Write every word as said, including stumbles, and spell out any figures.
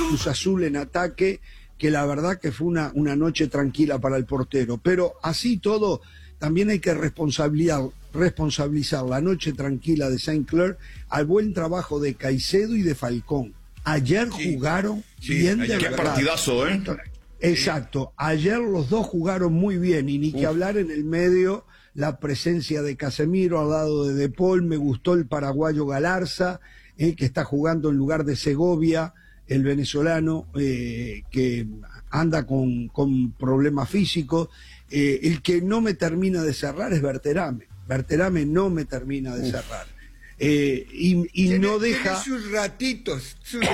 Cruz Azul en ataque, que la verdad que fue una, una noche tranquila para el portero. Pero así todo, también hay que responsabilizar, responsabilizar la noche tranquila de Saint Clair al buen trabajo de Caicedo y de Falcón. Ayer sí, jugaron sí, bien ayer, de qué verdad. Partidazo, ¿eh? Exacto, ayer los dos jugaron muy bien y ni Uf. que hablar en el medio, la presencia de Casemiro al lado de De Paul, me gustó el paraguayo Galarza, eh, que está jugando en lugar de Segovia, el venezolano, eh, que anda con, con problemas físicos. Eh, el que no me termina de cerrar es Berterame, Berterame no me termina de Uf. cerrar. Eh, y y no deja sus ratitos, sus